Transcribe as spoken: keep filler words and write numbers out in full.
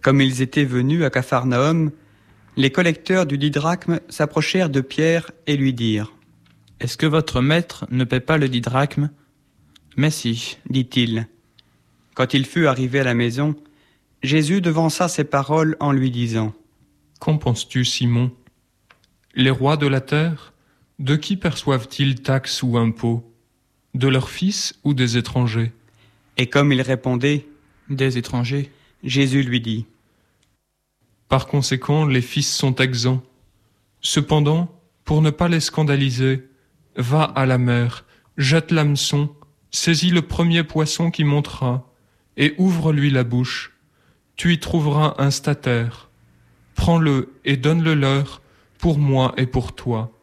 Comme ils étaient venus à Capharnaüm, les collecteurs du didrachme s'approchèrent de Pierre et lui dirent : « Est-ce que votre maître ne paie pas le didrachme ? » ?»« Mais si, dit-il. Quand il fut arrivé à la maison, Jésus devança ses paroles en lui disant : « Qu'en penses-tu, Simon ? Les rois de la terre, de qui perçoivent-ils taxes ou impôts ? De leurs fils ou des étrangers ? » Et comme il répondait : « Des étrangers », Jésus lui dit : « Par conséquent, les fils sont exempts. Cependant, pour ne pas les scandaliser, va à la mer, jette l'hameçon, saisis le premier poisson qui montera, et ouvre-lui la bouche. Tu y trouveras un statère. Prends-le et donne-le leur, pour moi et pour toi.